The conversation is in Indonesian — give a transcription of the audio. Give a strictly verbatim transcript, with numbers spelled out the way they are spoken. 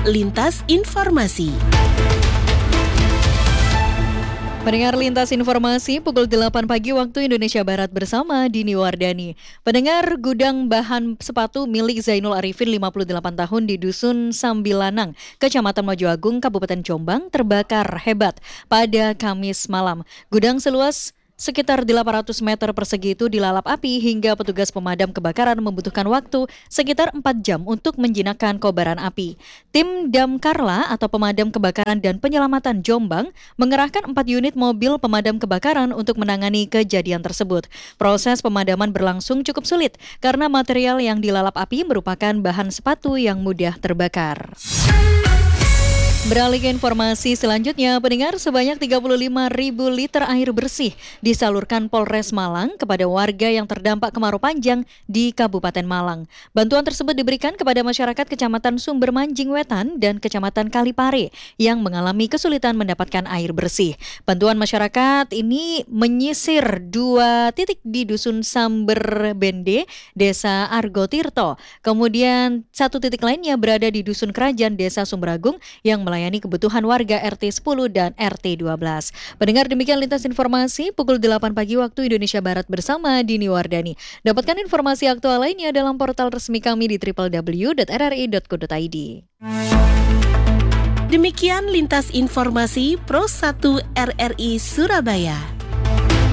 Lintas Informasi. Pendengar Lintas Informasi pukul delapan pagi waktu Indonesia Barat bersama Dini Wardani. Pendengar, gudang bahan sepatu milik Zainul Arifin lima puluh delapan tahun di Dusun Sambilanang, Kecamatan Mojo Agung, Kabupaten Jombang terbakar hebat pada Kamis malam. Gudang seluas sekitar delapan ratus meter persegi itu dilalap api hingga petugas pemadam kebakaran membutuhkan waktu sekitar empat jam untuk menjinakkan kobaran api. Tim Damkarla atau Pemadam Kebakaran dan Penyelamatan Jombang mengerahkan empat unit mobil pemadam kebakaran untuk menangani kejadian tersebut. Proses pemadaman berlangsung cukup sulit karena material yang dilalap api merupakan bahan sepatu yang mudah terbakar. Beralih ke informasi selanjutnya, pendengar, sebanyak tiga puluh lima ribu liter air bersih disalurkan Polres Malang kepada warga yang terdampak kemarau panjang di Kabupaten Malang. Bantuan tersebut diberikan kepada masyarakat Kecamatan Sumber Manjing Wetan dan Kecamatan Kalipare yang mengalami kesulitan mendapatkan air bersih. Bantuan masyarakat ini menyisir dua titik di Dusun Samber Bende, Desa Argotirto. Kemudian satu titik lainnya berada di Dusun Kerajaan, Desa Sumberagung yang melayani kebutuhan warga R T sepuluh dan R T dua belas. Pendengar, demikian Lintas Informasi pukul delapan pagi waktu Indonesia Barat bersama Dini Wardani. Dapatkan informasi aktual lainnya dalam portal resmi kami di w w w dot r r i dot co dot i d. Demikian Lintas Informasi Pro satu R R I Surabaya.